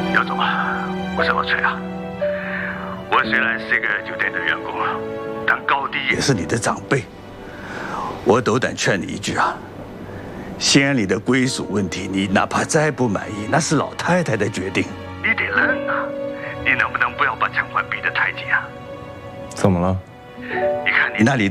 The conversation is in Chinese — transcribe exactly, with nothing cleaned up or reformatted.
姚总，我是老崔啊。我虽然是一个酒店的员工，但高低也是你的长辈。我斗胆劝你一句啊，县里的归属问题，你哪怕再不满意，那是老太太的决定，你得认啊。你能不能不要把偿还逼得太紧啊？ 怎么了？ 你看你那里。